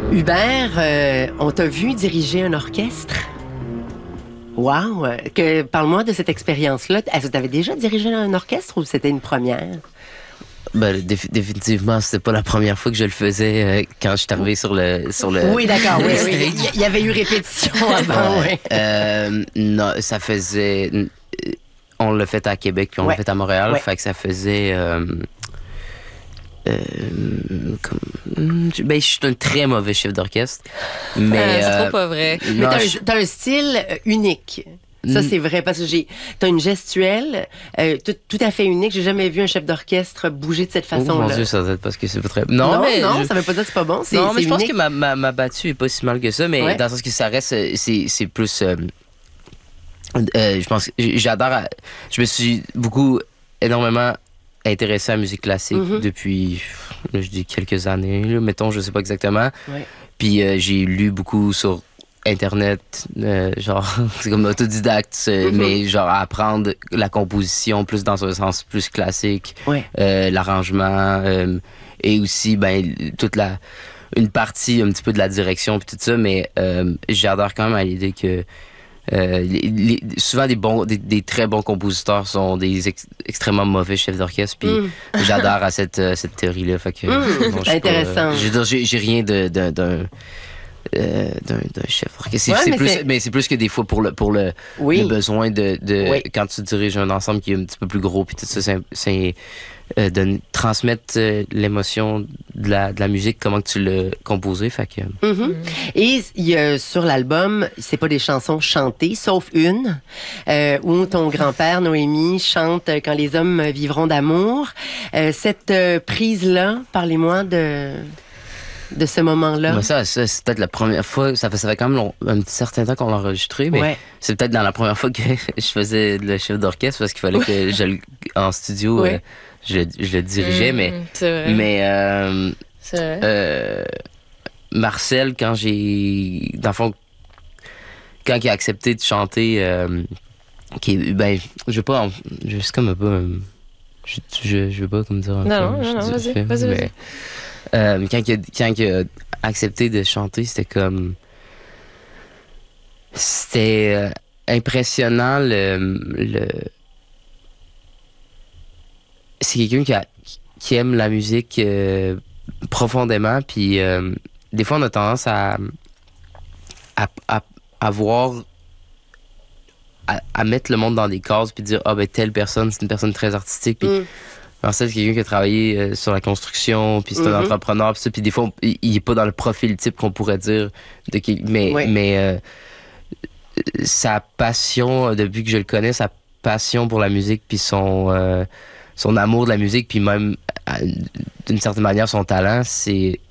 Hubert, on t'a vu diriger un orchestre? Wow! Parle-moi de cette expérience-là. Est-ce que tu avais déjà dirigé un orchestre ou c'était une première? Ben, définitivement, c'était pas la première fois que je le faisais quand je suis arrivé sur le. Oui, d'accord. Oui, oui. Il y avait eu répétition avant. Non, ça faisait. On l'a fait à Québec puis on l'a fait à Montréal. Ouais. Fait que ça faisait. Ben, je suis un très mauvais chef d'orchestre. Mais. C'est trop pas vrai. Mais t'as un style unique. Ça, c'est vrai, parce que t'as une gestuelle tout à fait unique. J'ai jamais vu un chef d'orchestre bouger de cette façon-là. Oh mon Dieu, ça doit être parce que c'est pas très... Non, ça veut pas dire que c'est pas bon. Non, mais je pense unique. que ma battue est pas si mal que ça, mais dans le sens que ça reste... C'est plus... je pense que j'adore... Je me suis énormément intéressé à la musique classique depuis, je dis quelques années, là, mettons, je sais pas exactement. Ouais. Puis j'ai lu beaucoup sur Internet, genre, c'est comme autodidacte, mais genre à apprendre la composition plus dans un sens plus classique, l'arrangement, et aussi, ben, une partie un petit peu de la direction puis tout ça, mais j'adore quand même à l'idée que souvent des très bons compositeurs sont des extrêmement mauvais chefs d'orchestre, puis j'adore à cette théorie-là. Fait que, bon, intéressant. J'ai rien d'un chef d'orchestre. Mais c'est plus que des fois pour le besoin de quand tu diriges un ensemble qui est un petit peu plus gros, puis tout ça, c'est de transmettre l'émotion de la musique, comment que tu l'as composée. Fait que... Et il y a, sur l'album, c'est pas des chansons chantées, sauf une, où ton grand-père, Noémie, chante « Quand les hommes vivront d'amour ». Cette prise-là, parlez-moi de ce moment-là. Ben ça c'est peut-être la première fois, ça fait quand même un certain temps qu'on l'a enregistré, mais c'est peut-être dans la première fois que je faisais le chef d'orchestre, parce qu'il fallait que en studio, je le dirigeais, mais c'est vrai. Marcel, dans le fond, quand il a accepté de chanter, ben, je veux pas, c'est comme un peu, je veux pas comme dire. Non, vas-y. Quand il a accepté de chanter, c'était impressionnant. C'est quelqu'un qui aime la musique profondément, puis des fois on a tendance à mettre le monde dans des cases puis dire ben telle personne c'est une personne très artistique, puis Marcel, c'est quelqu'un qui a travaillé sur la construction, puis c'est un entrepreneur, puis ça, puis des fois, il est pas dans le profil type qu'on pourrait dire, mais sa passion, depuis que je le connais, sa passion pour la musique, puis son amour de la musique, puis même, d'une certaine manière, son talent, c'est